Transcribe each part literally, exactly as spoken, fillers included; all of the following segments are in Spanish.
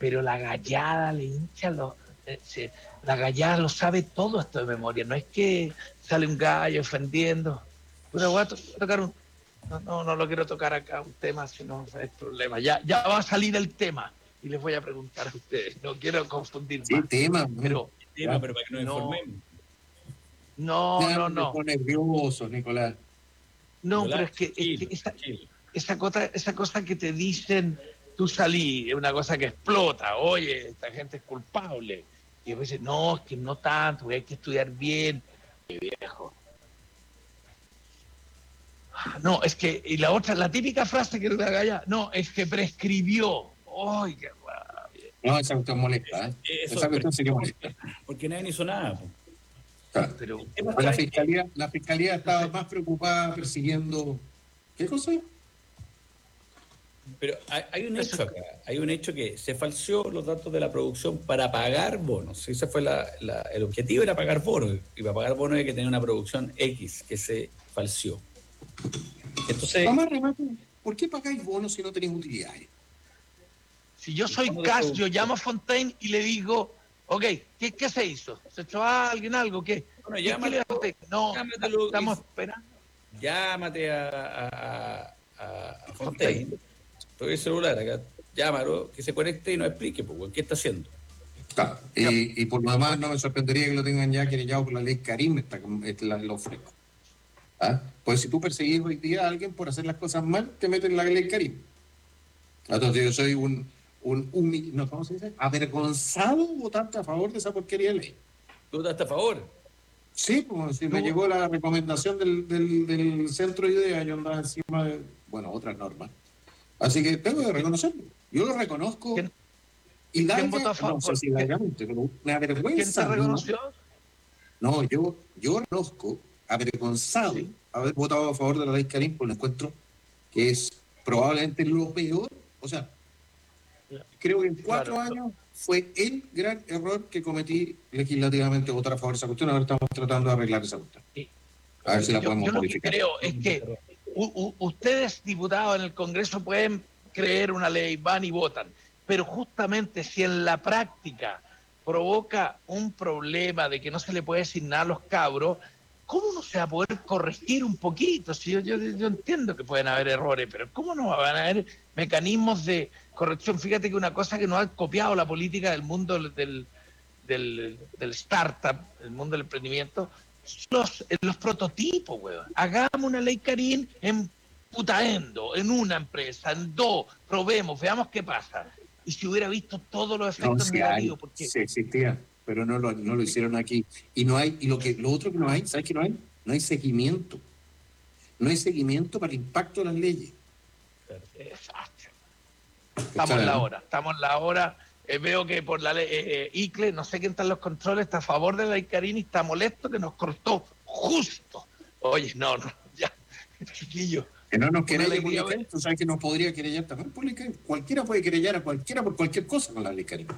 pero la gallada le hincha los... eh, se- la gallada lo sabe todo esto de memoria, no es que sale un gallo ofendiendo. Pero voy a, to- voy a tocar un... No, no, no lo quiero tocar acá, un tema, si no es problema. Ya, ya va a salir el tema y les voy a preguntar a ustedes, no quiero confundir Sí, más. tema, ¿no? Pero Tema, pero para que nos no, informemos. no, Ya no, me no. pone nervioso, Nicolás. No, pero Nicolás, es que, es que tranquilo, esa, tranquilo. esa, cosa, esa cosa que te dicen, tú salí, es una cosa que explota, oye, esta gente es culpable. Y después dices, no, es que no tanto, hay que estudiar bien. Qué viejo. No, es que, y la otra, la típica frase que te haga ya, no, es que prescribió. ¡Ay, qué rabia! No, esa cuestión molesta, ¿eh? Eso Esa es cuestión sí que porque, molesta. porque nadie hizo nada. Po. Claro. Pero, El tema, Pues la ¿sabes qué? fiscalía, la fiscalía estaba más preocupada persiguiendo. ¿Qué cosa? Pero hay, hay un Eso hecho es- acá, hay un hecho que se falseó los datos de la producción para pagar bonos. Ese fue la, la- el objetivo, era pagar bonos. Y para pagar bonos hay que tener una producción X que se falseó. Entonces, Mamá, remate, ¿por qué pagáis bonos si no tenéis utilidades? si yo soy bono de Cash, yo producción. llamo a Fontaine y le digo, ok, ¿qué, qué se hizo? ¿Se echó a alguien algo? ¿Qué? Bueno, ¿Qué, qué llámalo, le da Fontaine? No, llámatelo, estamos y- esperando. llámate a, a, a, a- a Fontaine, estoy el celular acá, llámalo, que se conecte y nos explique, pues, ¿qué está haciendo? Claro. Y, y por lo demás, no me sorprendería que lo tengan ya querellado por la ley Karim, esta, esta, la, lo ofrezco. ¿Ah? Pues si tú perseguís hoy día a alguien por hacer las cosas mal, te meten la ley Karim. Entonces yo soy un, un humi- no, ¿cómo se dice? Avergonzado votante a favor de esa porquería de ley. ¿Tú estás a favor? Sí, como si me Tú- llegó la recomendación del, del, del centro de ideas, yo andaba encima de, bueno, otras normas. Así que tengo que reconocerlo. Yo lo reconozco. ¿Quién, Y quién votó larga, a favor? no sé si ¿Quién, largamente, pero me quién te avergüenza. ¿No? reconoció? No, yo, yo reconozco, avergonzado, Sí. haber votado a favor de la ley Karim, por el encuentro que es probablemente lo peor. O sea, creo que en cuatro Claro. años fue el gran error que cometí legislativamente votar a favor de esa cuestión. Ahora estamos tratando de arreglar esa cuestión. Sí. A ver si la Yo, podemos yo lo que modificar. creo es que u- u- ustedes, diputados en el Congreso, pueden creer una ley, van y votan, pero justamente si en la práctica provoca un problema de que no se le puede asignar a los cabros, ¿cómo no se va a poder corregir un poquito? Si yo, yo, yo entiendo que pueden haber errores, pero ¿cómo no van a haber mecanismos de corrección? Fíjate que una cosa que nos ha copiado la política del mundo del, del, del startup, el mundo del emprendimiento, los, los prototipos, weón. Hagamos una ley Karim en putaendo, en una empresa, en dos, probemos, veamos qué pasa. Y si hubiera visto todos los No, efectos sí hay, negativos, porque sí existía, pero no lo, no lo hicieron aquí. Y no hay, y lo que lo otro que no hay, ¿sabes qué no hay? No hay seguimiento. No hay seguimiento para el impacto de las leyes. Exacto. Estamos en la hora, estamos en la hora. Eh, veo que por la ley, eh, eh, ICLE, no sé quién está en los controles, está a favor de la ley Karim y está molesto que nos cortó justo. Oye, no, no, ya, chiquillo. Que no nos Una querelle por alegría ley Karim. Tú sabes que nos podría querellar también por ley Karim. Cualquiera puede querellar a cualquiera por cualquier cosa con la ley Karim.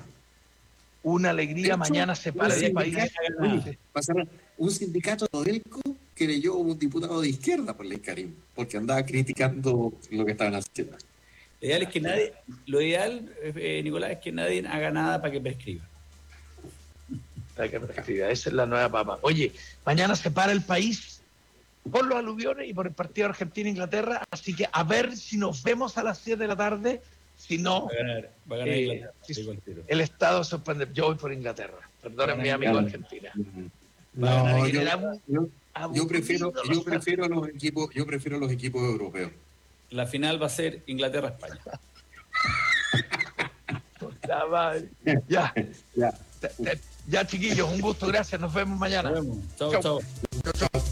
Una alegría, De hecho, mañana se para un el país. sindicato- oye, para cerrar, un sindicato Codelco querelló a un diputado de izquierda por ley Karim, porque andaba criticando lo que estaban haciendo. Lo ideal es que nadie, lo ideal, eh, Nicolás, es que nadie haga nada para que prescriba. Para que prescriba. Esa es la nueva papa. Oye, mañana se para el país por los aluviones y por el partido Argentina-Inglaterra, así que a ver si nos vemos a las siete de la tarde, si no, Va a ganar, va a ganar eh, Inglaterra, si digo al tiro. el Estado suspende. Yo voy por Inglaterra. Perdonen, mi amigo Claro. Argentina. No, yo, Era muy yo, yo prefiero, aburrido yo los prefiero a los equipos, yo prefiero a los equipos europeos. La final va a ser Inglaterra-España. La madre. Ya, Ya. ya, chiquillos, un gusto, gracias. Nos vemos mañana. Nos vemos. Chao, Chau. chao. Chao, chao.